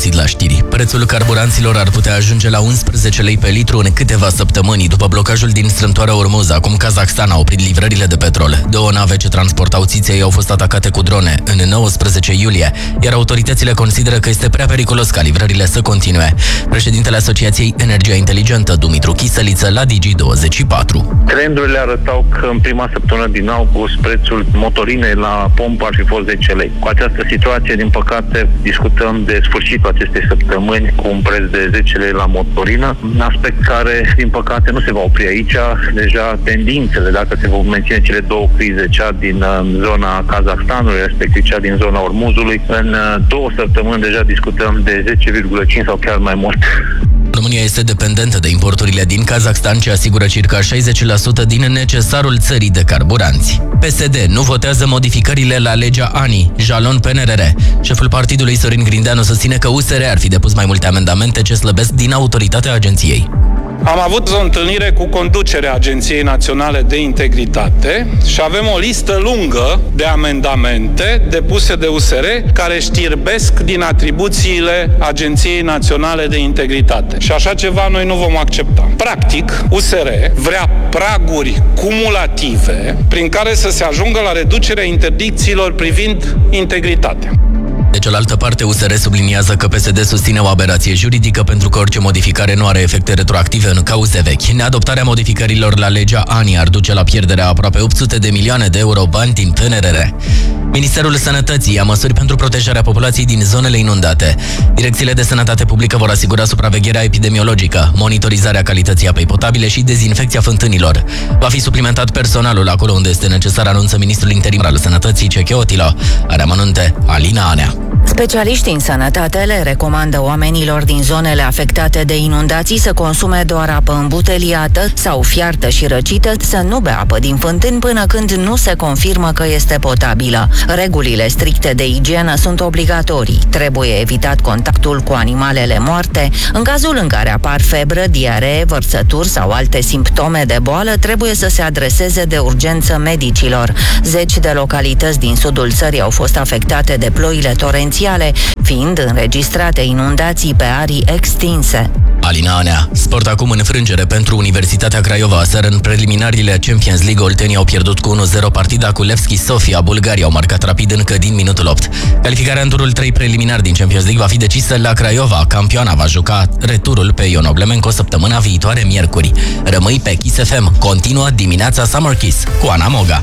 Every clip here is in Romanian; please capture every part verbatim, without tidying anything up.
auzit la știri. Prețul carburanților ar putea ajunge la unsprezece lei pe litru în câteva săptămâni după blocajul din strâmtoarea Ormuz, acum Kazakhstan a oprit livrările de petrol. Două nave ce transportau țiței au fost atacate cu drone în nouăsprezece iulie, iar autoritățile consideră că este prea periculos ca livrările să continue. Președintele Asociației Energia Inteligentă, Dumitru Chisăliță, la Digi douăzeci și patru. Trendurile arătau că în prima săptămână din august prețul motorinei la pompă ar fi fost zece lei. Cu această situație, din păcate, discutăm de sfârșitul acestei săptămâni cu un preț de zece lei la motorină, un aspect care, din păcate, nu se va opri aici. Deja tendințele, dacă se vor menține cele două crize, cea din zona Kazakhstanului, respectiv cea din zona Ormuzului, în două săptămâni deja discutăm de zece virgulă cinci sau chiar mai mult. România este dependentă de importurile din Kazakhstan, ce asigură circa șaizeci la sută din necesarul țării de carburanți. P S D nu votează modificările la legea A N I, jalon P N R R. Șeful partidului Sorin Grindeanu susține că U S R ar fi depus mai multe amendamente ce slăbesc din autoritatea agenției. Am avut o întâlnire cu conducerea Agenției Naționale de Integritate și avem o listă lungă de amendamente depuse de U S R care știrbesc din atribuțiile Agenției Naționale de Integritate. Și așa ceva noi nu vom accepta. Practic, U S R vrea praguri cumulative prin care să se ajungă la reducerea interdicțiilor privind integritatea. De cealaltă parte, U S R subliniază că P S D susține o aberație juridică pentru că orice modificare nu are efecte retroactive în cauze vechi. Neadoptarea modificărilor la legea A N I ar duce la pierderea aproape opt sute de milioane de euro bani din P N R R. Ministerul Sănătății ia măsuri pentru protejarea populației din zonele inundate. Direcțiile de sănătate publică vor asigura supravegherea epidemiologică, monitorizarea calității apei potabile și dezinfecția fântânilor. Va fi suplimentat personalul acolo unde este necesar, anunță ministrul interimar al Sănătății, Ceche Otilo. Are amănunte Alina Anea. Specialiștii în sănătate le recomandă oamenilor din zonele afectate de inundații să consume doar apă îmbuteliată sau fiartă și răcită, să nu bea apă din fântâni până când nu se confirmă că este potabilă. Regulile stricte de igienă sunt obligatorii. Trebuie evitat contactul cu animalele moarte. În cazul în care apar febră, diaree, vărsături sau alte simptome de boală, trebuie să se adreseze de urgență medicilor. Zeci de localități din sudul țării au fost afectate de ploile torențiale, fiind înregistrate inundații pe arii extinse. Alina Anea. Sport acum, înfrângere pentru Universitatea Craiova. Aseară, în preliminariile Champions League, oltenii au pierdut cu unu zero partida cu Levski Sofia. Bulgarii au marcat rapid încă din minutul opt. Calificarea în turul trei preliminar din Champions League va fi decisă la Craiova. Campioana va juca returul pe Ion Oblemenco săptămâna viitoare, miercuri. Rămâi pe Kiss F M. Continuă dimineața Summer Kiss cu Ana Moga.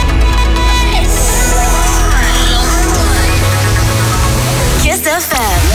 Kiss F M.